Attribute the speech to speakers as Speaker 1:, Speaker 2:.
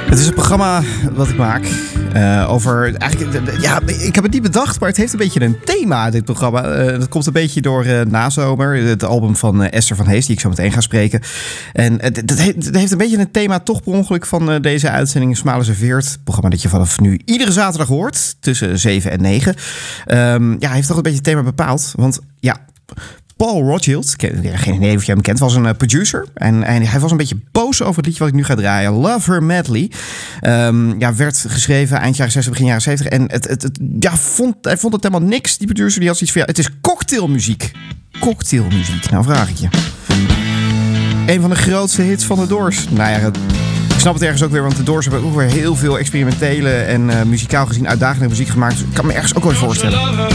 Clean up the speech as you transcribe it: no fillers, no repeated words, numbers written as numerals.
Speaker 1: Het is een programma wat ik maak over... Eigenlijk, ja, ik heb het niet bedacht, maar het heeft een beetje een thema, dit programma. Dat komt een beetje door Nazomer, het album van Esther van Hees, die ik zo meteen ga spreken. En het heeft een beetje een thema toch per ongeluk van deze uitzending Smalen Serveert. Het programma dat je vanaf nu iedere zaterdag hoort, tussen 7 en 9. Hij heeft toch een beetje het thema bepaald, want ja... Paul Rothchild, geen idee of je hem kent, was een producer. En hij was een beetje boos over het liedje wat ik nu ga draaien. Love Her Madly. Werd geschreven eind jaren 60, begin jaren 70. En hij vond het helemaal niks. Die producer die had zoiets van, het is cocktailmuziek. Cocktailmuziek, nou vraag ik je. Een van de grootste hits van de Doors. Nou ja, ik snap het ergens ook weer, want de Doors hebben ook weer heel veel experimentele en muzikaal gezien uitdagende muziek gemaakt. Dus ik kan me ergens ook wel voorstellen.